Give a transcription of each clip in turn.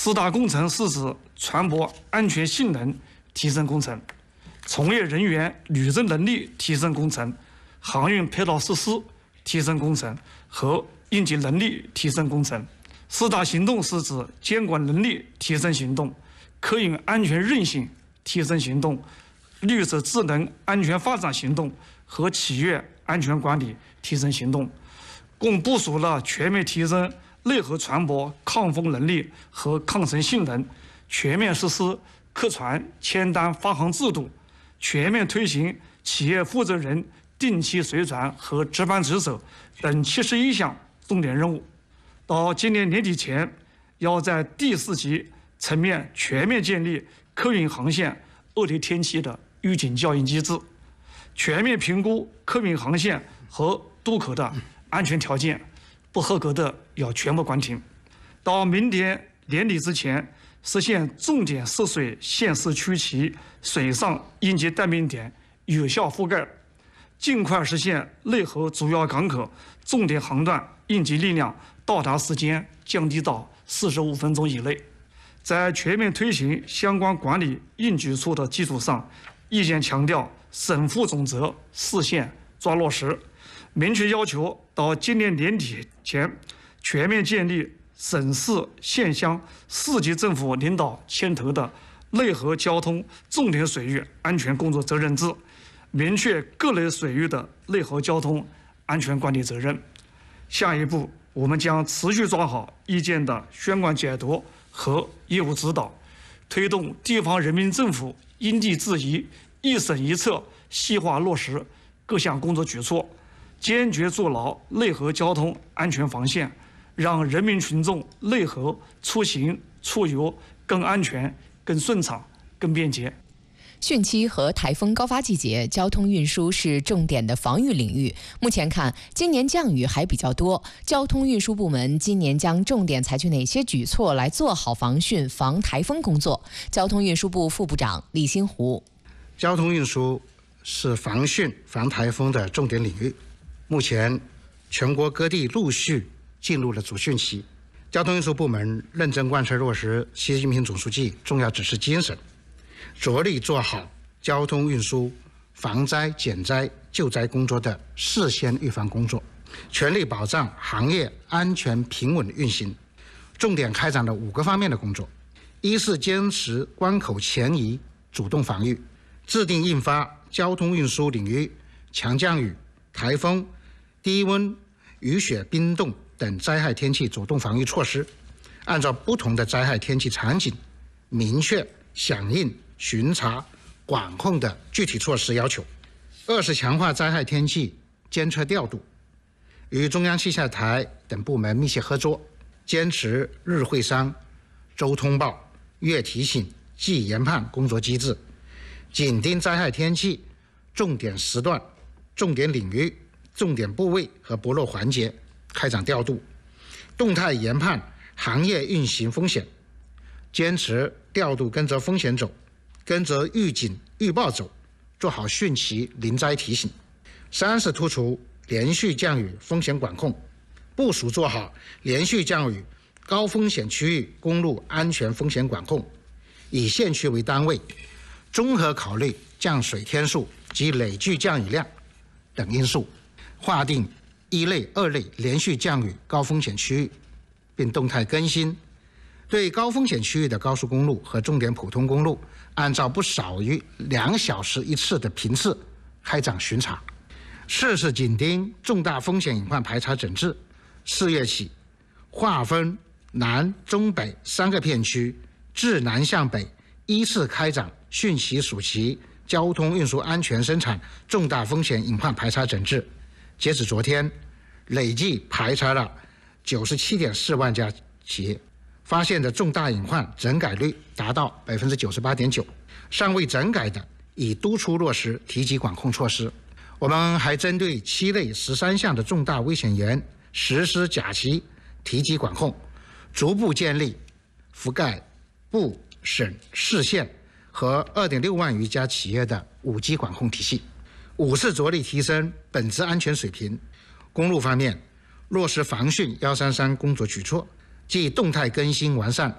4大工程是指船舶安全性能提升工程、从业人员履职能力提升工程、航运配套设施提升工程和应急能力提升工程。4大行动是指监管能力提升行动、客运安全韧性提升行动、绿色智能安全发展行动和企业安全管理提升行动，共部署了全面提升内河船舶抗风能力和抗沉性能，全面实施客船签单发航制度，全面推行企业负责人定期随船和值班职守等71项重点任务。到今年年底前，要在第4级层面全面建立客运航线恶劣天气的预警校应机制，全面评估客运航线和渡口的安全条件，不合格的要全部关停。到明年年底之前，实现重点涉水县市区级水上应急待命点有效覆盖，尽快实现内河主要港口重点航段应急力量到达时间降低到45分钟以内。在全面推行相关管理硬举措的基础上，意见强调省负总责4线抓落实，明确要求到今年年底前全面建立省市县乡4级政府领导牵头的内河交通重点水域安全工作责任制，明确各类水域的内河交通安全管理责任。下一步，我们将持续抓好意见的宣贯解读和业务指导，推动地方人民政府因地制宜、一省一策细化落实各项工作举措，坚决筑牢内河交通安全防线，让人民群众内河出行出游更安全、更顺畅、更便捷。 汛期和台风高发季节，交通运输是重点的防御领域。目前看，今年降雨还比较多，交通运输部门今年将重点采取哪些举措来做好防汛、防台风工作？交通运输部副部长李新湖： 交通运输是防汛、防台风的重点领域。目前，全国各地陆续进入了主汛期，交通运输部门认真贯彻落实习近平总书记重要指示精神，着力做好交通运输防灾、减灾、救灾工作的事先预防工作，全力保障行业安全平稳运行。重点开展了5个方面的工作：一是坚持关口前移主动防御，制定印发交通运输领域强降雨、台风、低温、雨雪冰冻等灾害天气主动防御措施，按照不同的灾害天气场景，明确响应巡查管控的具体措施要求。2是强化灾害天气监测调度，与中央气象台等部门密切合作，坚持日会商、周通报、月提醒、季研判工作机制，紧盯灾害天气重点时段、重点领域、重点部位和薄弱环节开展调度，动态研判行业运行风险，坚持调度跟着风险走，跟着预警预报走，做好汛期临灾提醒。3是突出连续降雨风险管控，部署做好连续降雨高风险区域公路安全风险管控，以县区为单位，综合考虑降水天数及累计降雨量等因素，划定1类、2类连续降雨高风险区域，并动态更新。对高风险区域的高速公路和重点普通公路，按照不少于2小时一次的频次开展巡查。4是紧盯重大风险隐患排查整治。4月起，划分南、中、北3个片区，自南向北依次开展汛期、暑期交通运输安全生产重大风险隐患排查整治。截止昨天，累计排查了97.4万家企业，发现的重大隐患整改率达到98.9%，尚未整改的已督促落实提级管控措施。我们还针对7类13项的重大危险源实施甲级提级管控，逐步建立覆盖部、省、市县和2.6万余家企业的5级管控体系。5是着力提升本质安全水平。公路方面，落实防汛133工作举措，即动态更新完善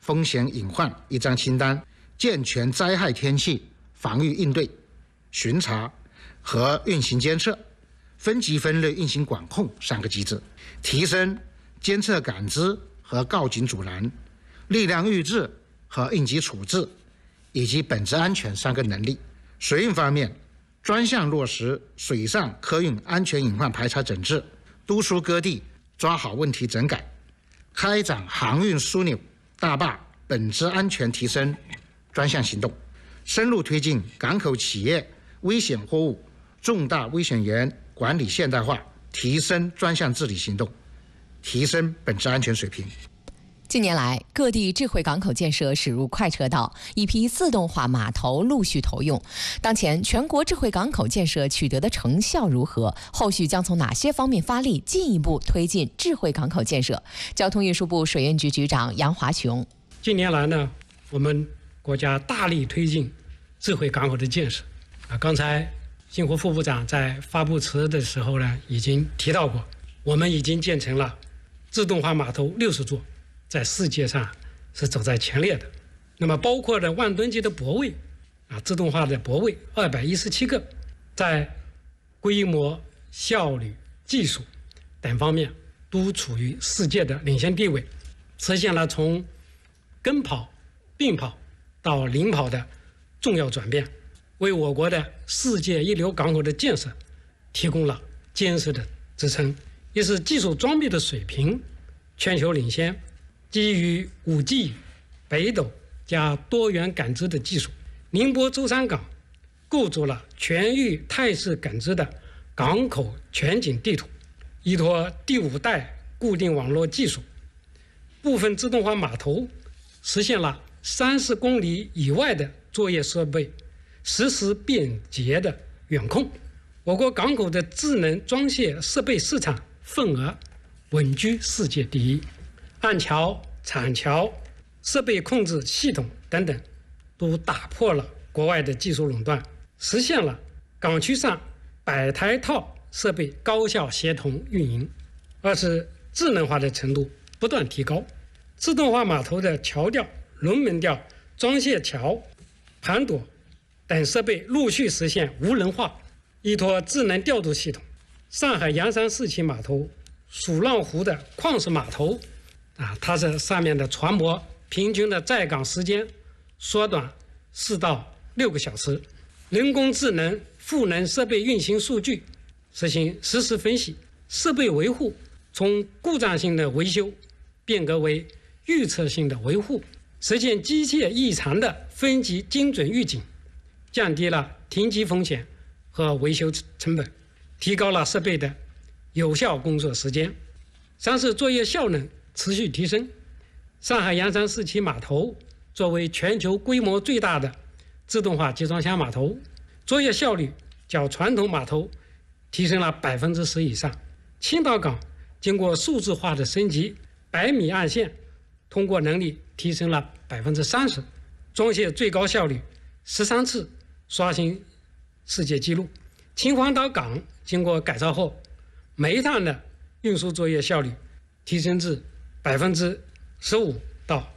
风险隐患一张清单，健全灾害天气防御应对、巡查和运行监测、分级分类运行管控3个机制，提升监测感知和告警阻拦、力量预置和应急处置以及本质安全3个能力。水运方面，专项落实水上客运安全隐患排查整治，督促各地抓好问题整改，开展航运枢纽大坝本质安全提升专项行动，深入推进港口企业危险货物重大危险源管理现代化，提升专项治理行动，提升本质安全水平。 近年来，各地智慧港口建设驶入快车道，一批自动化码头陆续投用。当前，全国智慧港口建设取得的成效如何？后续将从哪些方面发力，进一步推进智慧港口建设？交通运输部水运局局长杨华雄： 近年来呢，我们国家大力推进智慧港口的建设。刚才辛国副部长在发布词的时候呢，已经提到过，我们已经建成了自动化码头60座。在世界上是走在前列的。那么包括了万吨级的泊位自动化的泊位217个，在规模、效率、技术等方面都处于世界的领先地位，实现了从跟跑、并跑到领跑的重要转变，为我国的世界一流港口的建设提供了坚实的支撑，也是技术装备的水平全球领先。基于 5G 北斗加多元感知的技术，宁波舟山港构筑了全域态势感知的港口全景地图，依托第5代固定网络技术，部分自动化码头实现了30公里以外的作业设备实时便捷的远控。我国港口的智能装卸设备市场份额稳居世界第一。岸桥、铲桥、设备控制系统等等，都打破了国外的技术垄断，实现了港区上100台套设备高效协同运营。二是智能化的程度不断提高，自动化码头的桥吊、轮门吊、装卸桥、盘垛等设备陆续实现无人化，依托智能调度系统，上海洋山4期码头、蜀浪湖的矿石码头它这上面的船舶平均的在港时间缩短4到6个小时，人工智能赋能设备运行数据，实行实时分析，设备维护从故障性的维修变革为预测性的维护，实现机械异常的分级精准预警，降低了停机风险和维修成本，提高了设备的有效工作时间。3是作业效能持续提升。上海洋山4期码头作为全球规模最大的自动化集装箱码头，作业效率较传统码头提升了10%以上。青岛港经过数字化的升级，100米岸线通过能力提升了30%，装卸最高效率13次刷新世界纪录。秦皇岛港经过改造后，煤炭的运输作业效率提升至15%到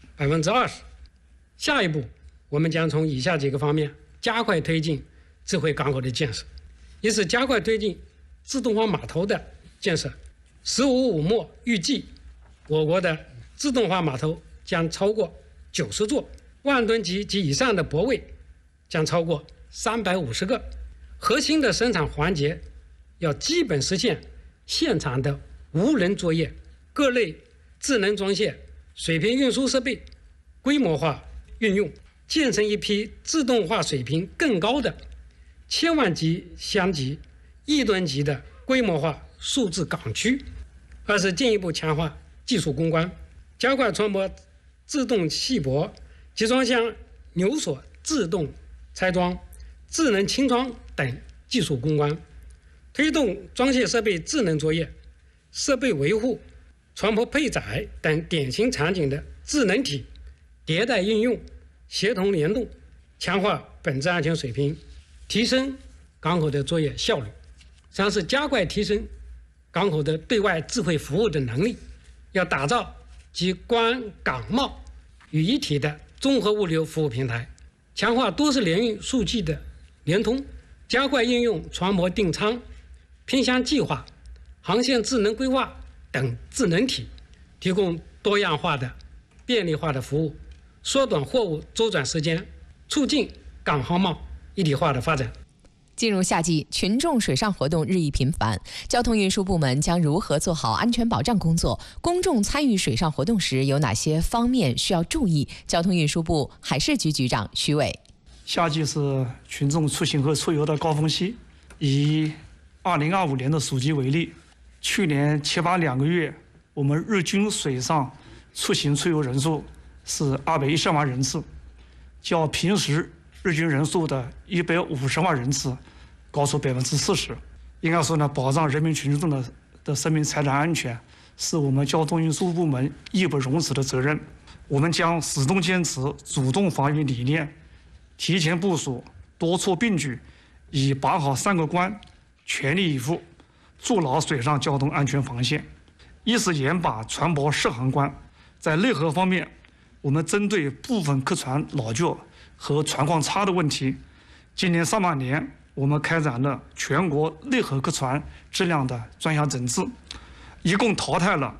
20%。下一步，我们将从以下几个方面加快推进智慧港口的建设。一是加快推进自动化码头的建设。“15五”末预计，我国的自动化码头将超过90座，万吨级及以上的泊位将超过350个。核心的生产环节要基本实现现场的无人作业，各类智能装卸、水平运输设备规模化运用，建成一批自动化水平更高的1000万级箱级、亿吨级的规模化数字港区。二是进一步强化技术攻关，加快船舶自动系泊、集装箱扭锁自动拆装、智能清装等技术攻关，推动装卸设备智能作业、设备维护、船舶配载等典型场景的智能体迭代应用、协同联动，强化本质安全水平，提升港口的作业效率。3是加快提升港口的对外智慧服务的能力，要打造集关港贸与一体的综合物流服务平台，强化多式联运数据的联通，加快应用船舶订舱、偏向计划、航线智能规划等智能体，提供多样化的、便利化的服务，缩短货物周转时间，促进港航贸一体化的发展。 进入夏季，群众水上活动日益频繁，交通运输部门将如何做好安全保障工作？公众参与水上活动时有哪些方面需要注意？交通运输部海事局局长徐伟。 夏季是群众出行和出游的高峰期。以2025年的数据为例，去年7、8两个月，我们日均水上出行出游人数是210万人次，较平时日均人数的150万人次高出40%。应该说呢，保障人民群众的生命财产安全是我们交通运输部门义不容辞的责任。我们将始终坚持主动防御理念，提前部署，多措并举，以把好3个关，全力以赴，筑牢水上交通安全防线。一是严把船舶适航关。在内核方面，我们针对部分客船老旧和船况差的问题，今年上半年我们开展了全国内河客船质量的专项整治，一共淘汰了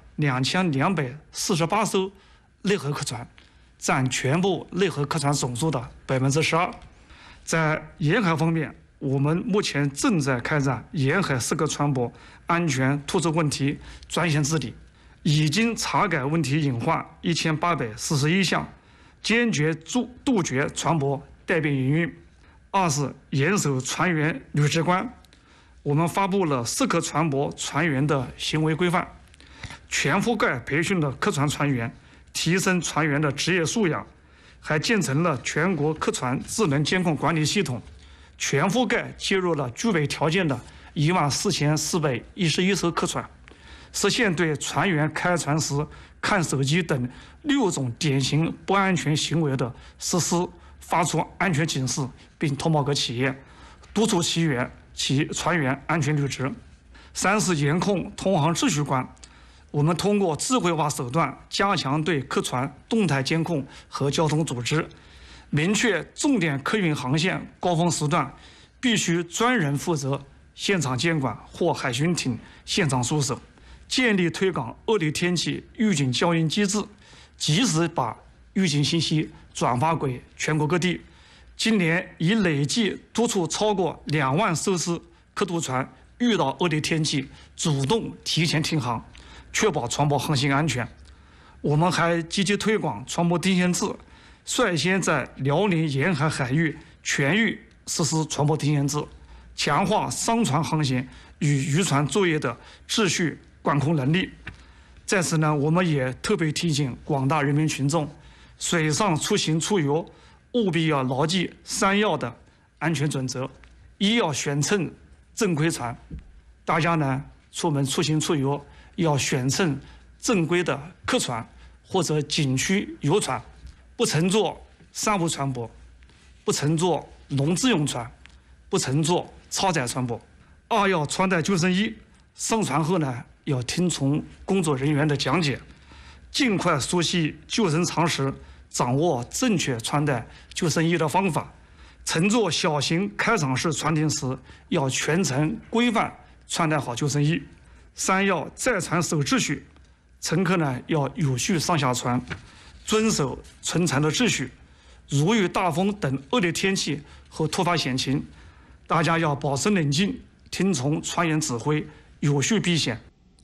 2248艘内河客船，占全部内河客船总数的12%。在沿海方面，我们目前正在开展沿海4个船舶安全突出问题专项治理，已经查改问题隐患1841项，坚决杜绝船舶带病营运。二是严守船员履职关，我们发布了4个船舶船员的行为规范，全覆盖培训了客船船员，提升船员的职业素养，还建成了全国客船智能监控管理系统，全覆盖接入了具备条件的14411艘客船，实现对船员开船时看手机等6种典型不安全行为的实施，发出安全警示，并通报给企业，督促其船员安全履职。3是严控通航秩序关，我们通过智慧化手段加强对客船动态监控和交通组织，明确重点客运航线高峰时段必须专人负责现场监管或海巡艇现场驻守，建立推广恶劣天气预警交应机制，及时把预警信息转发给全国各地。今年已累计督促超过2万艘次客渡船遇到恶劣天气主动提前停航，确保船舶航行安全。我们还积极推广船舶定限制，率先在辽宁沿海海域全域实施船舶定限制，强化商船航行与渔船作业的秩序管控能力。在此呢，我们也特别提醒广大人民群众，水上出行出游务必要牢记3要的安全准则。1要选乘正规船，大家呢出门出行出游要选乘正规的客船或者景区游船，不乘坐商务船舶，不乘坐农自用船，不乘坐超载船舶。2要穿戴救生衣，上船后呢要听从工作人员的讲解，尽快熟悉救生常识，掌握正确穿戴救生衣的方法。乘坐小型开敞式船艇时，要全程规范穿戴好救生衣。3要在船守秩序，乘客呢要有序上下船，遵守乘船的秩序。如遇大风等恶劣天气和突发险情，大家要保持冷静，听从船员指挥，有序避险。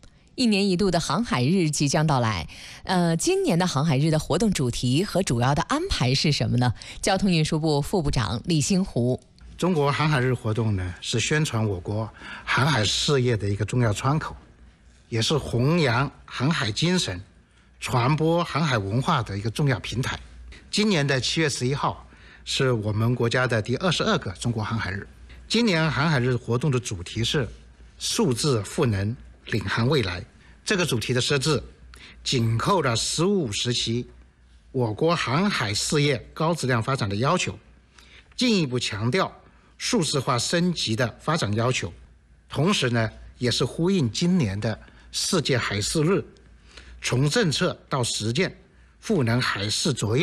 1年1度的航海日即将到来，今年的航海日的活动主题和主要的安排是什么呢？交通运输部副部长李兴湖。 中国航海日活动呢，是宣传我国航海事业的一个重要窗口，也是弘扬航海精神、传播航海文化的一个重要平台。今年的7月11号是我们国家的第22个中国航海日。今年航海日活动的主题是数字赋能领航未来。这个主题的设置紧扣了15时期我国航海事业高质量发展的要求，进一步强调数字化升级的发展要求，同时呢，也是呼应今年的世界海事日，从政策到实践， 赋能海事作业。